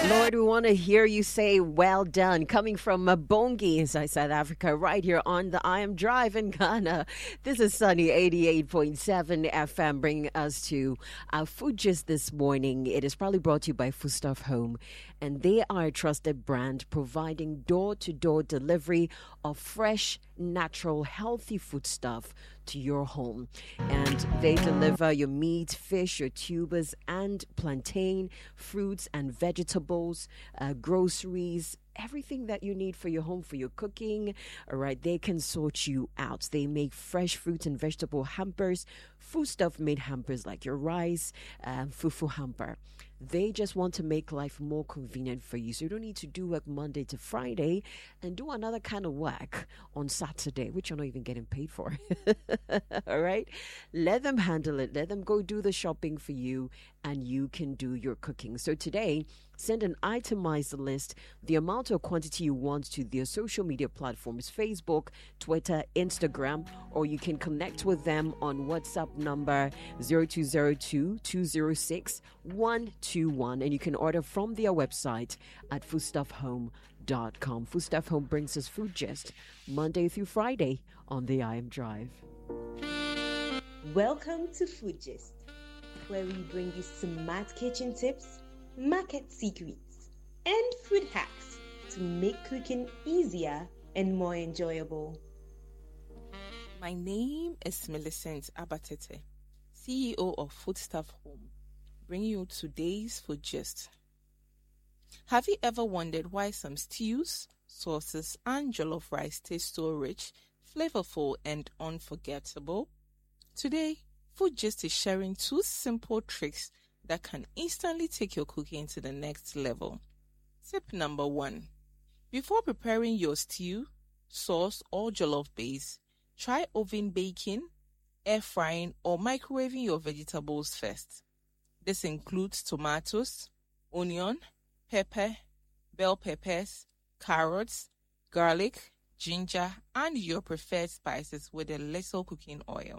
Lord, we want to hear you say well done. Coming from Mabongi inside South Africa, right here on the I Am Drive in Ghana. This is Sunny 88.7 FM, bringing us to our food gist this morning. It is probably brought to you by Foodstuff Home, and they are a trusted brand providing door-to-door delivery of fresh, natural, healthy foodstuff to your home. And they deliver your meat, fish, your tubers, and plantain, fruits and vegetables, groceries, everything that you need for your home, for your cooking. All right, they can sort you out. They make fresh fruit and vegetable hampers, foodstuff made hampers like your rice, fufu hamper. They just want to make life more convenient for you. So you don't need to do work Monday to Friday and do another kind of work on Saturday, which you're not even getting paid for. All right? Let them handle it. Let them go do the shopping for you, and you can do your cooking. So today, send an itemized list, the amount or quantity you want, to their social media platforms, Facebook, Twitter, Instagram, or you can connect with them on WhatsApp number 0202-206-121, and you can order from their website at foodstuffhome.com. Foodstuff Home brings us food gist Monday through Friday on the I Am Drive. Welcome to Food Gist, where we bring you smart kitchen tips, market secrets, and food hacks to make cooking easier and more enjoyable. My name is Millicent Abatete, CEO of Foodstuff Home, bringing you today's food gist. Have you ever wondered why some stews, sauces, and jollof rice taste so rich, flavorful, and unforgettable? Today, Food Gist is sharing 2 simple tricks that can instantly take your cooking to the next level. Tip number 1. Before preparing your stew, sauce, or jollof base, try oven baking, air frying, or microwaving your vegetables first. This includes tomatoes, onion, pepper, bell peppers, carrots, garlic, ginger, and your preferred spices with a little cooking oil.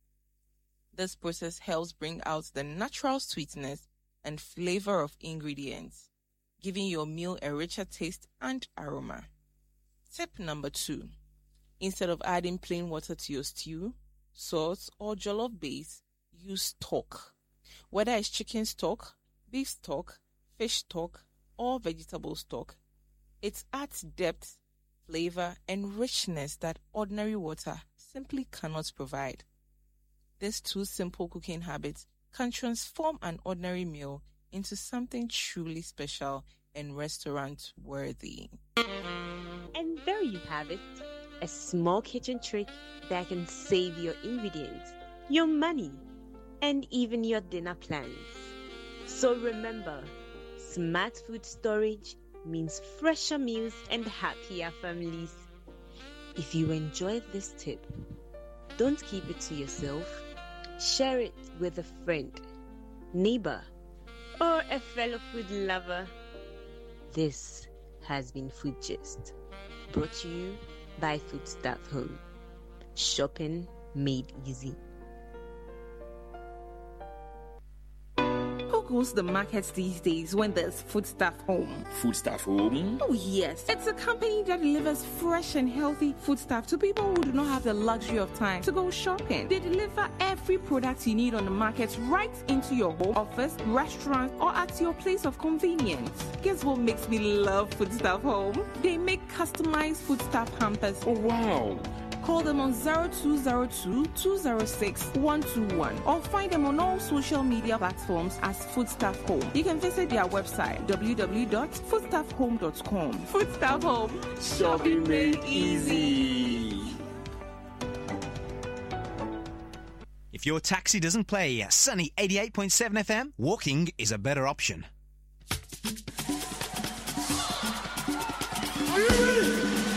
This process helps bring out the natural sweetness and flavor of ingredients, giving your meal a richer taste and aroma. Tip number 2. Instead of adding plain water to your stew, sauce, or jollof base, use stock. Whether it's chicken stock, beef stock, fish stock, or vegetable stock, it adds depth, flavor, and richness that ordinary water simply cannot provide. These 2 simple cooking habits can transform an ordinary meal into something truly special and restaurant-worthy. And there you have it, a small kitchen trick that can save your ingredients, your money, and even your dinner plans. So remember, smart food storage means fresher meals and happier families. If you enjoyed this tip, don't keep it to yourself. Share it with a friend, neighbor, or a fellow food lover. This has been Food Gist, brought to you by Foodstuff Home. Shopping made easy. Who goes to the markets these days when there's Foodstuff Home? Foodstuff Home? Oh yes, it's a company that delivers fresh and healthy foodstuff to people who do not have the luxury of time to go shopping. They deliver every product you need on the market right into your home, office, restaurant, or at your place of convenience. Guess what makes me love Foodstuff Home? They make customized foodstuff hampers. Oh wow! Call them on 0202-206-121 or find them on all social media platforms as Foodstuff Home. You can visit their website www.foodstuffhome.com. Foodstuff Home. Shopping made easy. If your taxi doesn't play Sunny 88.7 FM, walking is a better option.